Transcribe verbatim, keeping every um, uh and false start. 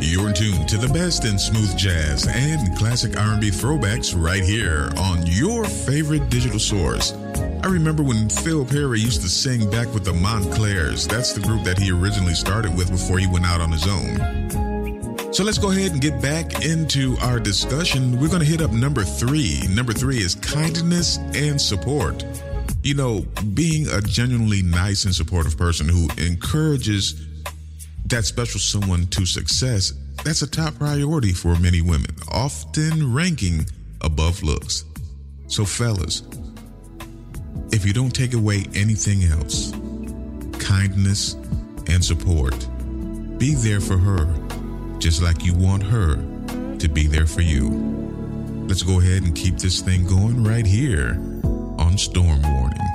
You're in tune to the best in smooth jazz and classic R and B throwbacks right here on your favorite digital source. I remember when Phil Perry used to sing back with the Montclairs. That's the group that he originally started with before he went out on his own. So let's go ahead and get back into our discussion. We're going to hit up number three. Number three is kindness and support. You know, being a genuinely nice and supportive person who encourages that special someone to success, that's a top priority for many women, often ranking above looks. So fellas, if you don't take away anything else, kindness and support, be there for her just like you want her to be there for you. Let's go ahead and keep this thing going right here on Storm Warning.